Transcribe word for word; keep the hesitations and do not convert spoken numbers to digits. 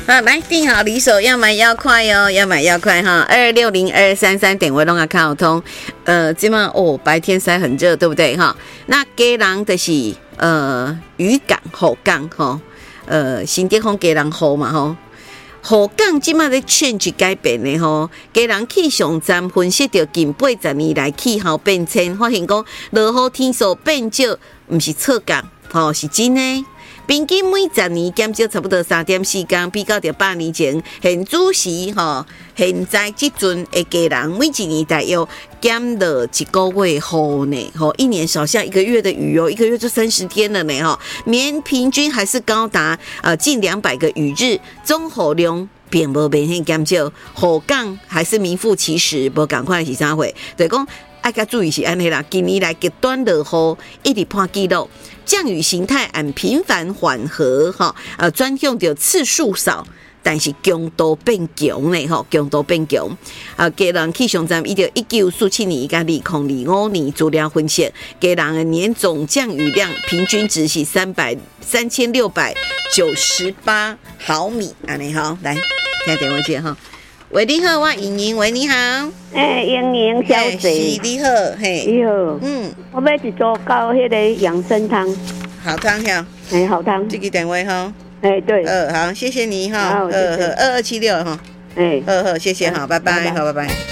好，来订好离手，要买要快哦，要买要快哈！二六零二三三点位弄啊卡通，呃，今晚哦白天晒很热，对不对哈？那给人的是呃渔港、河港哈，呃新地方给人好嘛吼。河港即马咧 change 改变咧吼，家人气象站分析到近八十年来气候变迁，发现讲落雨天数变少，毋是错觉，吼是真诶。平均每十年减少差不多三点四天，比较着百年前现主时吼，现在即阵的家人每一年大约减了一个月雨呢，吼一年少下一个月的雨哦，一个月就三十天了呢，吼年平均还是高达呃近两百个雨日，总雨量并无明显减少，雨港还是名副其实，无共款是啥货？就是讲爱甲注意是安尼啦，近年来极端落雨一直破纪录。降雨形态按频繁缓和，哈，呃，专用的次数少，但是强度变强呢，哈，强度变强。啊，家人气象站伊就一九四七年甲二零二五年资料分析，家人的年总降雨量平均值是三百三千六百九十八毫米，安尼好，来听电话接哈。喂，你好，我莹莹，喂，你好。 哎，莹莹小姐， 是你好，嘿， 你好， 嗯， 我要一组搞迄个养生汤， 好汤哈， 哎，好汤， 这个电话哈， 哎，对， 呃，好，谢谢你哈，呃，二二七六哈， 哎， 呃，好，谢谢哈，拜拜，好，拜拜。